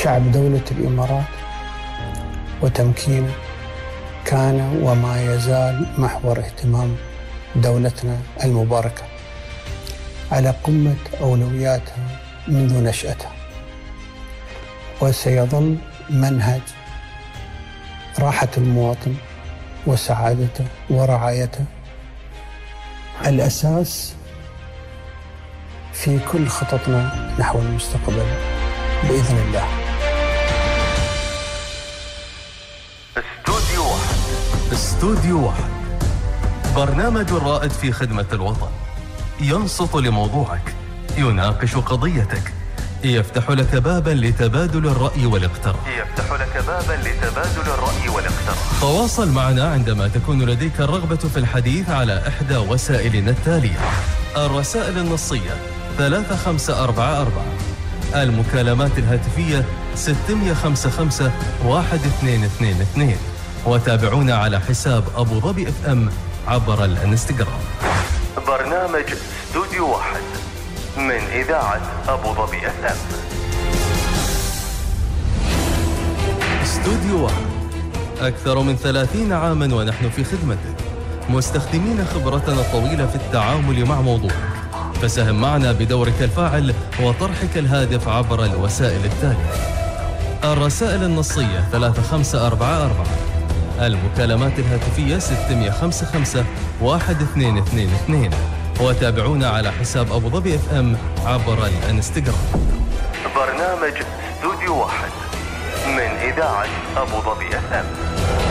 شعب دولة الإمارات وتمكينه كان وما يزال محور اهتمام دولتنا المباركة على قمة أولوياتها منذ نشأتها، وسيظل منهج راحة المواطن وسعادته ورعايته الأساس في كل خططنا نحو المستقبل بإذن الله. استوديو واحد، برنامج رائد في خدمة الوطن، ينصت لموضوعك، يناقش قضيتك، يفتح لك بابا لتبادل الرأي والاقتراح. تواصل معنا عندما تكون لديك الرغبة في الحديث على إحدى وسائلنا التالية: الرسائل النصية 3544، المكالمات الهاتفية 655 1222، وتابعونا على حساب أبو ظبي FM عبر الانستغرام. برنامج استوديو واحد من إذاعة أبو ظبي FM. استوديو واحد، أكثر من 30 عاما ونحن في خدمتك، مستخدمين خبرتنا الطويلة في التعامل مع موضوعك، فساهم معنا بدورك الفاعل وطرحك الهادف عبر الوسائل التالية: الرسائل النصية 3544، المكالمات الهاتفية 655 1222، وتابعونا على حساب أبو ظبي FM عبر الانستغرام. برنامج استوديو واحد من إذاعة أبو ظبي FM.